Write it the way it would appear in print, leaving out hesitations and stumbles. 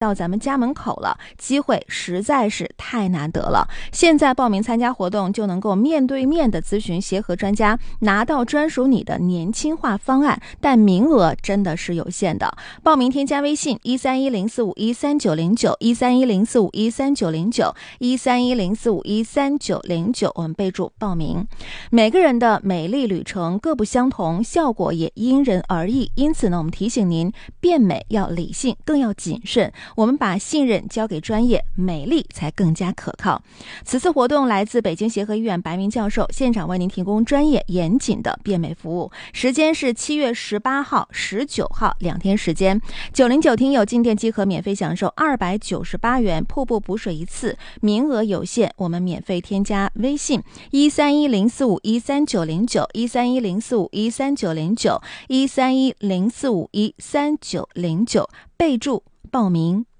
到咱们家门口了，机会实在是太难得了。现在报名参加活动，就能够面对面的咨询协和专家，拿到专属你的年轻化方案，但名额真的是有限的。报名添加微信13104513909，13104513909，13104513909，我们备注报名。每个人的美丽旅程各不相同，效果也因人而异，因此呢，我们提醒您，变美要理性，更要谨慎。我们把信任交给专业，美丽才更加可靠。此次活动来自北京协和医院白明教授，现场为您提供专业严谨的变美服务。时间是7月18号、19号2天时间。909听友进店即可免费享受298元瀑布补水一次，名额有限，我们免费添加微信13104513909，13104513909，13104513909，备注报名。